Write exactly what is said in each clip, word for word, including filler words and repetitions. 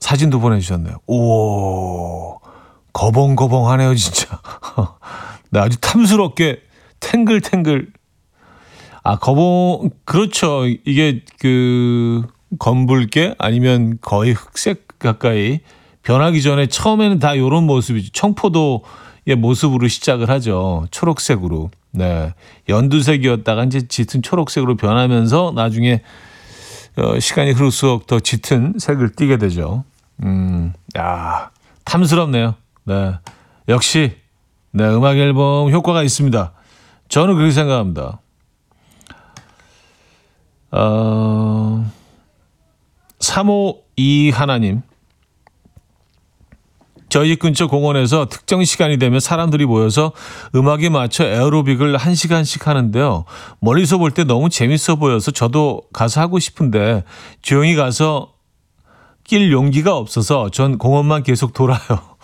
사진도 보내주셨네요. 오, 거봉거봉하네요, 진짜. 네, 아주 탐스럽게 탱글탱글. 아, 거봉, 그렇죠. 이게 그 검붉게 아니면 거의 흑색 가까이 변하기 전에 처음에는 다 이런 모습이죠. 청포도의 모습으로 시작을 하죠. 초록색으로. 네. 연두색이었다가 이제 짙은 초록색으로 변하면서 나중에 어, 시간이 흐를수록 더 짙은 색을 띠게 되죠. 음, 야, 탐스럽네요. 네. 역시, 네, 음악 앨범 효과가 있습니다. 저는 그렇게 생각합니다. 어, 삼오이 하나님. 저희 집 근처 공원에서 특정 시간이 되면 사람들이 모여서 음악에 맞춰 에어로빅을 한 시간씩 하는데요. 멀리서 볼 때 너무 재밌어 보여서 저도 가서 하고 싶은데 조용히 가서 낄 용기가 없어서 전 공원만 계속 돌아요.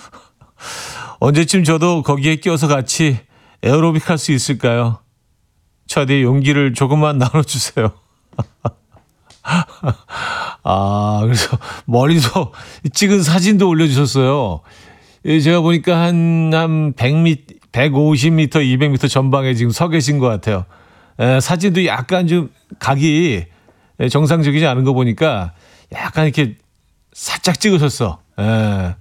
언제쯤 저도 거기에 껴서 같이 에어로빅 할 수 있을까요? 저한테 용기를 조금만 나눠주세요. 아, 그래서 멀리서 찍은 사진도 올려주셨어요. 예, 제가 보니까 한, 한 백 미터, 백오십 미터, 이백 미터 전방에 지금 서 계신 것 같아요. 에, 사진도 약간 좀 각이 정상적이지 않은 거 보니까 약간 이렇게 살짝 찍으셨어. 에.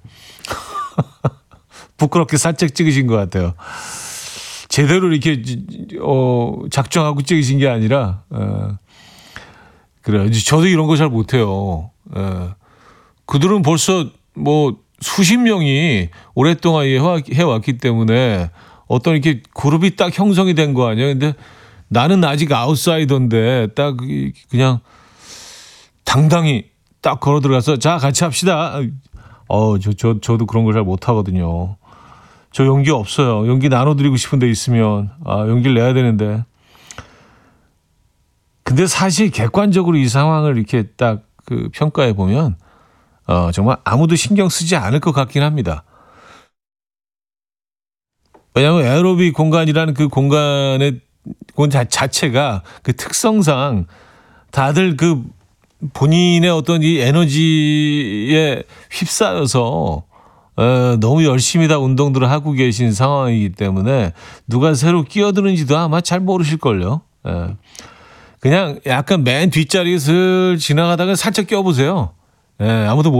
부끄럽게 살짝 찍으신 것 같아요. 제대로 이렇게 어, 작정하고 찍으신 게 아니라 에. 그래요. 저도 이런 거 잘 못해요. 에. 그들은 벌써 뭐 수십 명이 오랫동안 해왔기 때문에 어떤 이렇게 그룹이 딱 형성이 된 거 아니에요. 근데 나는 아직 아웃사이더인데 딱 그냥 당당히 딱 걸어 들어가서 자 같이 합시다. 어, 저, 저, 저도 그런 걸 잘 못하거든요. 저 용기 없어요. 용기 나눠드리고 싶은 데 있으면 아, 용기를 내야 되는데. 근데 사실 객관적으로 이 상황을 이렇게 딱 그 평가해 보면 어, 정말 아무도 신경 쓰지 않을 것 같긴 합니다. 왜냐하면 에어로빅 공간이라는 그 공간의 공간 자체가 그 특성상 다들 그 본인의 어떤 이 에너지에 휩싸여서 에, 너무 열심히 다 운동들을 하고 계신 상황이기 때문에 누가 새로 끼어드는지도 아마 잘 모르실걸요. 에. 그냥 약간 맨 뒷자리에 슬 지나가다가 살짝 껴보세요. 예, 아무도